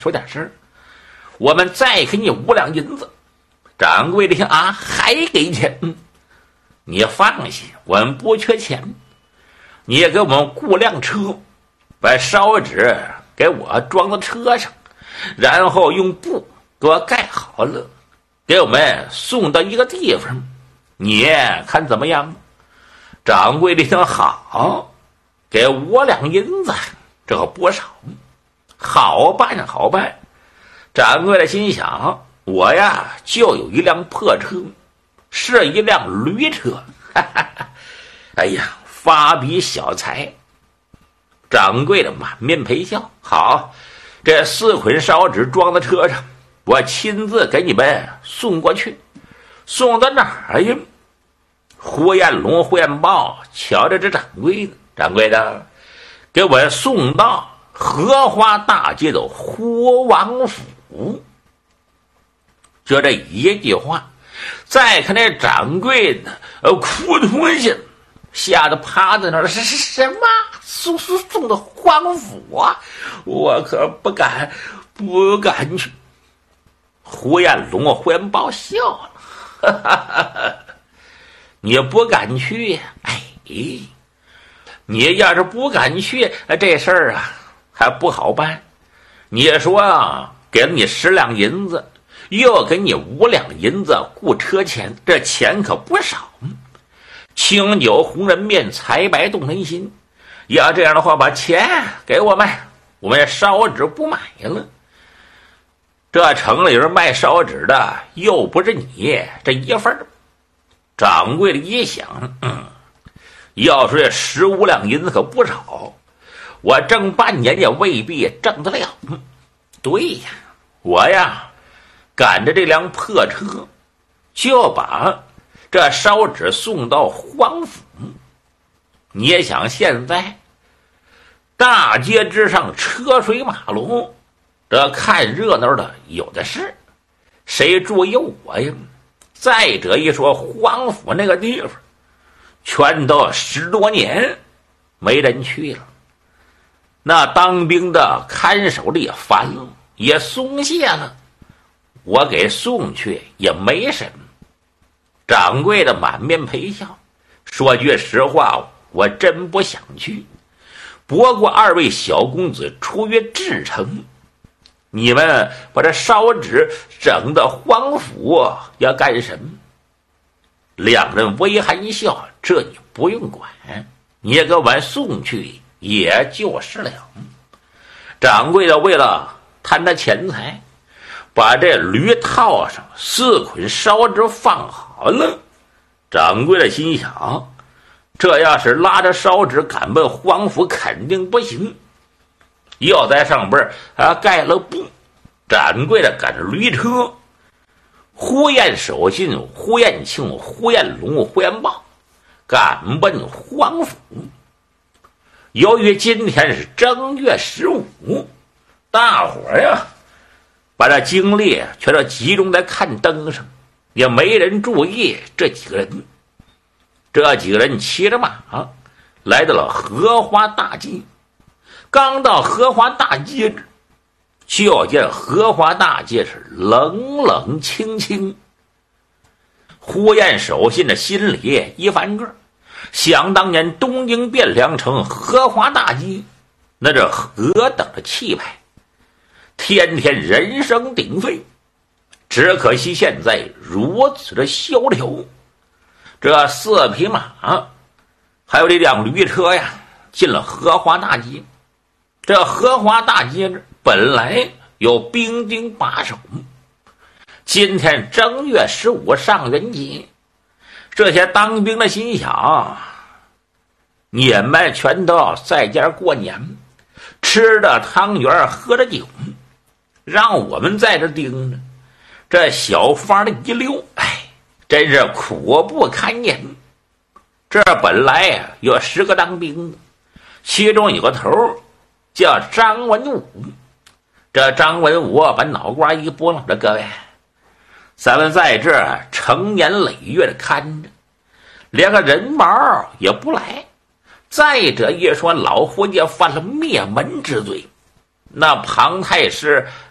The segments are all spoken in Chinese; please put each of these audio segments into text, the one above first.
说点事儿，我们再给你5两银子。掌柜的听啊，还给钱？你放心，我们不缺钱。你也给我们雇辆车，把烧纸给我装到车上，然后用布给我盖好了，给我们送到一个地方，你看怎么样？掌柜的听好，给5两银子，这可不少。好办好办。掌柜的心想，我呀就有一辆破车，是一辆驴车，哈哈哈。哎呀，发笔小财。掌柜的满面陪笑，好，这4捆烧纸装在车上，我亲自给你们送过去。送到哪儿呀？胡彦龙、胡彦豹瞧着这掌柜的，掌柜的，给我送到荷花大街的胡王府。就这一句话，再看那掌柜的哭吞下，吓得趴在那儿。是什么？送到胡王府啊？我可不敢去。胡彦龙、胡彦豹笑了，哈哈哈哈，你不敢去？哎，你要是不敢去，这事儿啊还不好办。你说啊，给了你10两银子，又给你5两银子雇车钱，这钱可不少。清酒红人面，财白动人心。要这样的话，把钱给我们烧纸不买了。这城里人卖烧纸的又不是你这一份。掌柜的一想，要说这15两银子可不少，我挣半年也未必挣得了。对呀，我呀赶着这辆破车，就把这烧纸送到胡王府。你也想，现在大街之上车水马龙，这看热闹的有的是，谁注意我呀？再者一说，胡王府那个地方全都10多年没人去了，那当兵的看守的也烦了，也松懈了，我给送去也没什么。掌柜的满面陪笑，说句实话，我真不想去，不过2位小公子出于至诚，你们把这烧纸整到胡王府要干什么？两人微含一笑，这你不用管，你也给我们送去也就是了。掌柜的为了贪他钱财，把这驴套上4捆烧纸放好了。掌柜的心想，这要是拉着烧纸赶奔胡王府肯定不行，又在上边盖了布。掌柜的赶着驴车，呼延守信、呼延庆、呼延龙、呼延豹赶奔胡王府。由于今天是正月15，大伙儿呀把这精力全都集中在看灯上，也没人注意这几个人。这几个人骑着马来到了荷花大街。刚到荷花大街，就见荷花大街是冷冷清清。呼延守信的心里一翻个，想当年东京汴梁城荷花大街，那这何等的气派，天天人声鼎沸。只可惜现在如此的萧条。这4匹马还有这辆驴车呀，进了荷花大街。这荷花大街本来有兵丁把守，今天正月15上元节，这些当兵的心想，你们全都在家过年，吃着汤圆喝着酒，让我们在这盯着，这小法的一溜，真是苦不堪言。这本来有10个当兵的，其中有个头叫张文武。这张文武把脑瓜一拨弄着，各位，咱们在这成年累月的看着，连个人毛也不来。再者一说，老胡家犯了灭门之罪，那庞太师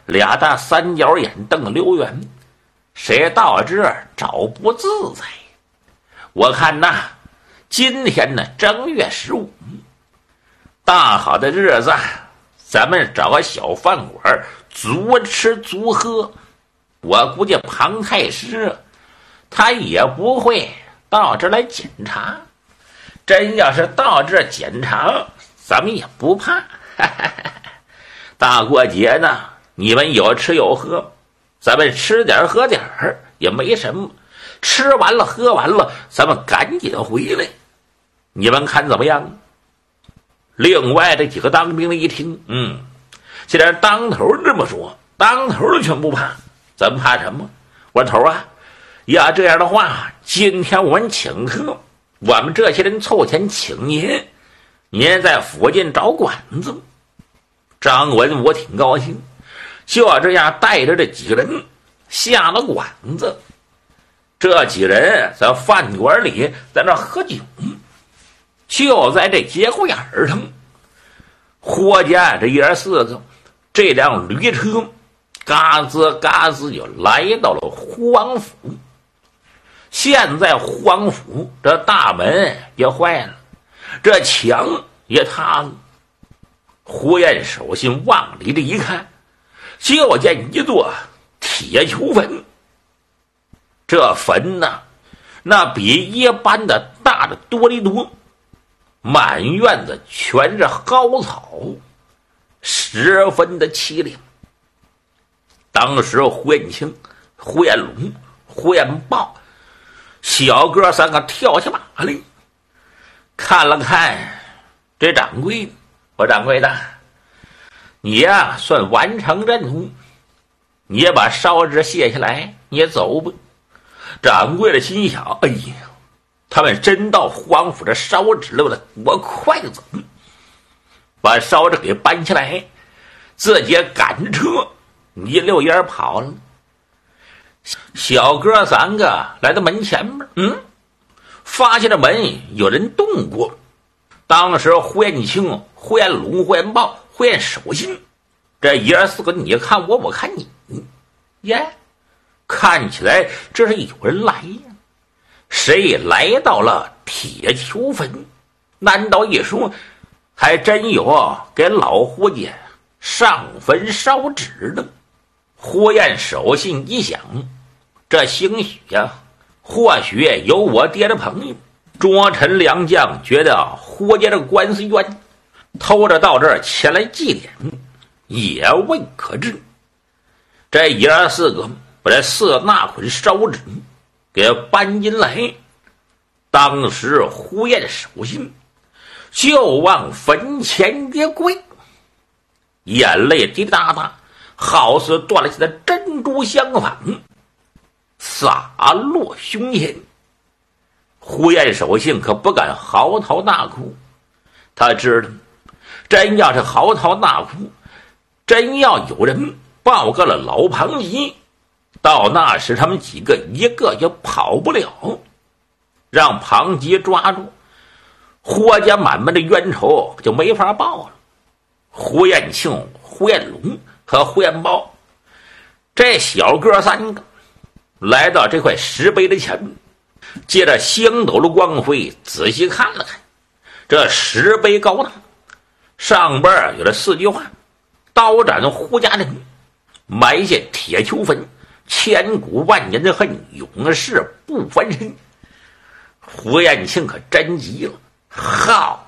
俩大三角眼瞪得溜圆，谁到这儿找不自在？我看呐，今天呢正月15，大好的日子，咱们找个小饭馆足吃足喝。我估计庞太师他也不会到这儿来检查，真要是到这儿检查，咱们也不怕。大过节呢，你们有吃有喝，咱们吃点喝点也没什么，吃完了喝完了，咱们赶紧回来，你们看怎么样？另外这几个当兵的一听，既然当头这么说，当头的全不怕，咱怕什么？我说头啊，要这样的话，今天我们请客，我们这些人凑钱请您，您在附近找馆子。张文我挺高兴，就这样带着这几个人下了馆子。这几人在饭馆里在那喝酒，就在这节骨眼儿上，霍家这爷4个，这辆驴车嘎吱嘎吱就来到了胡王府。现在胡王府这大门也坏了，这墙也塌了。胡彦守信往里这一看，就见一座铁球坟。这坟呢，那比一般的大的多得多，满院子全是蒿草，十分的凄凉。当时胡彦庆、胡彦龙、胡彦豹小哥3个跳下马来，看了看这掌柜，我掌柜的，你呀算完成任务，你也把烧纸卸下来，你也走吧。掌柜的心想，哎呀，他们真到胡王府这烧纸来了，我快走，把烧纸给搬下来，自己赶着车一溜烟跑了。小哥3个来到门前面，发现这门有人动过。当时胡彦庆、胡彦龙、胡彦豹、胡彦守信这爷4个，你看我，我看你，耶，看起来这是有人来呀。谁来到了铁球坟？难道一说还真有给老胡家上坟烧纸的？胡彦守信一想，这兴许呀，或许有我爹的朋友捉臣良将，觉得胡家的官司冤，偷着到这儿前来祭奠，也未可知。这爷4个把这4那捆烧纸给搬进来，当时胡彦守信就往坟前一跪，眼泪滴滴答答，好似断了线的珍珠相反，洒落胸前。胡彦守信可不敢嚎啕大哭，他知道真要是嚎啕大哭，真要有人报告了老庞吉，到那时他们几个一个也跑不了，让庞吉抓住，霍家满门的冤仇就没法报了。胡彦庆、胡彦龙和胡彦豹这小哥3个来到这块石碑的前面，借着星斗的光辉仔细看了看，这石碑高大，上边有这4句话：刀斩胡家人，埋下铁球坟，千古万年的恨，永世不翻身。胡彦庆可真急了，好，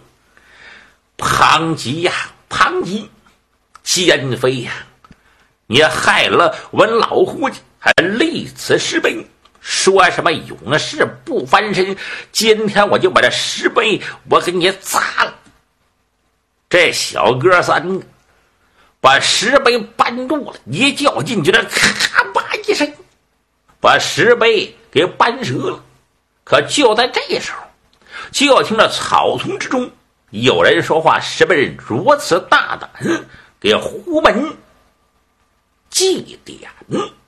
庞吉呀，庞吉，奸妃呀，你害了我们老胡家，还立此石碑，说什么永世不翻身，今天我就把这石碑我给你砸了。这小哥3个把石碑搬住了，一较劲就这咔吧一声把石碑给搬折了。可就在这时候，就听着草丛之中有人说话，什么人如此大胆给胡门祭奠？